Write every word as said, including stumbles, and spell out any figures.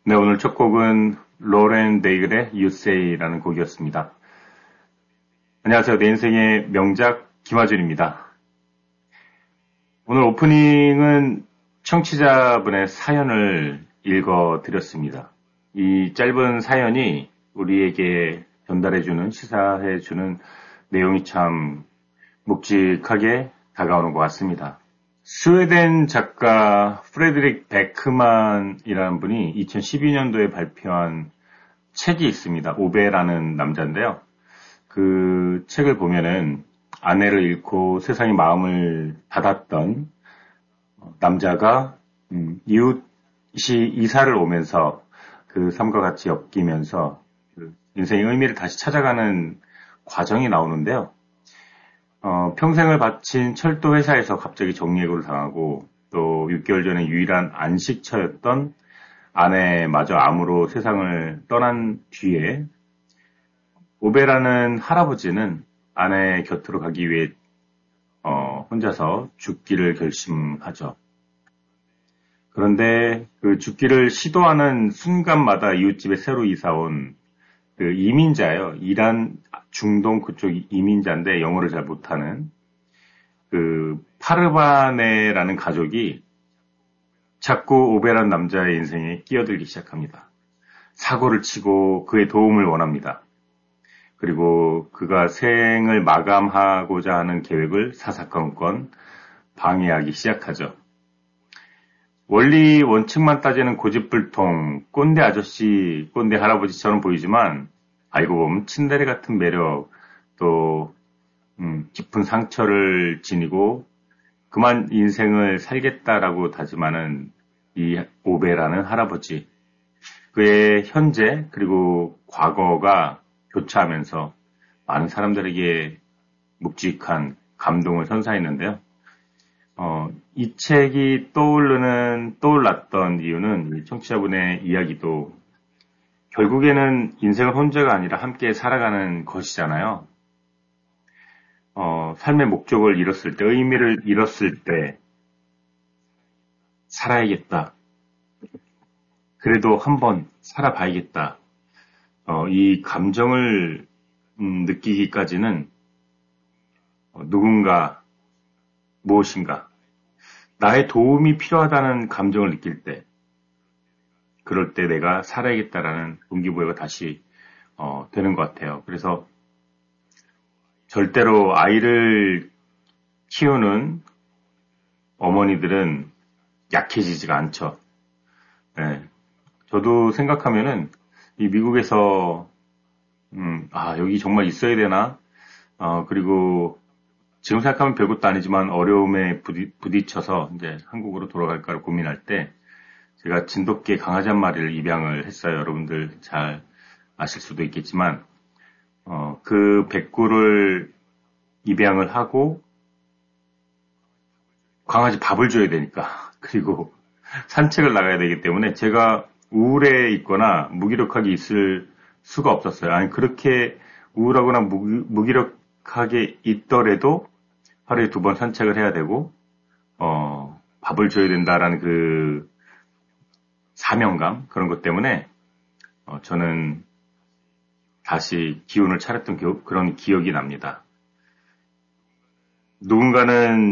네, 오늘 첫 곡은 로렌 데이글의 You Say라는 곡이었습니다. 안녕하세요. 내 인생의 명작 김하준입니다. 오늘 오프닝은 청취자분의 사연을 읽어드렸습니다. 이 짧은 사연이 우리에게 전달해주는, 시사해주는 내용이 참 묵직하게 다가오는 것 같습니다. 스웨덴 작가 프레드릭 베크만이라는 분이 이천십이 년도에 발표한 책이 있습니다. 오베라는 남자인데요. 그 책을 보면은 아내를 잃고 세상에 마음을 닫았던 남자가 이웃이 이사를 오면서 그 삶과 같이 엮이면서 그 인생의 의미를 다시 찾아가는 과정이 나오는데요. 어, 평생을 바친 철도 회사에서 갑자기 정리해고를 당하고 또 육 개월 전에 유일한 안식처였던 아내마저 암으로 세상을 떠난 뒤에 오베라는 할아버지는 아내 곁으로 가기 위해 어, 혼자서 죽기를 결심하죠. 그런데 그 죽기를 시도하는 순간마다 이웃집에 새로 이사온 그 이민자예요. 이란 중동 그쪽 이민자인데 영어를 잘 못하는 그 파르바네라는 가족이 자꾸 오베란 남자의 인생에 끼어들기 시작합니다. 사고를 치고 그의 도움을 원합니다. 그리고 그가 생을 마감하고자 하는 계획을 사사건건 방해하기 시작하죠. 원리 원칙만 따지는 고집불통, 꼰대 아저씨, 꼰대 할아버지처럼 보이지만 알고 보면 친데레 같은 매력, 또 음, 깊은 상처를 지니고 그만 인생을 살겠다라고 다짐하는 이 오베라는 할아버지. 그의 현재 그리고 과거가 교차하면서 많은 사람들에게 묵직한 감동을 선사했는데요. 어, 이 책이 떠오르는, 떠올랐던 이유는 이 청취자분의 이야기도 결국에는 인생은 혼자가 아니라 함께 살아가는 것이잖아요. 어, 삶의 목적을 잃었을 때, 의미를 잃었을 때, 살아야겠다. 그래도 한번 살아봐야겠다. 어, 이 감정을 음, 느끼기까지는 어, 누군가, 무엇인가, 나의 도움이 필요하다는 감정을 느낄 때, 그럴 때 내가 살아야겠다라는 동기부여가 다시 어, 되는 것 같아요. 그래서 절대로 아이를 키우는 어머니들은 약해지지가 않죠. 네. 저도 생각하면은 이 미국에서 음, 아 여기 정말 있어야 되나? 어, 그리고 지금 생각하면 별것도 아니지만 어려움에 부딪, 부딪혀서 이제 한국으로 돌아갈까를 고민할 때 제가 진돗개 강아지 한 마리를 입양을 했어요. 여러분들 잘 아실 수도 있겠지만 어, 그 백구를 입양을 하고 강아지 밥을 줘야 되니까 그리고 산책을 나가야 되기 때문에 제가 우울해 있거나 무기력하게 있을 수가 없었어요. 아니 그렇게 우울하거나 무기, 무기력하게 있더라도 하루에 두 번 산책을 해야 되고 어, 밥을 줘야 된다라는 그 사명감 그런 것 때문에 어, 저는 다시 기운을 차렸던 기, 그런 기억이 납니다. 누군가는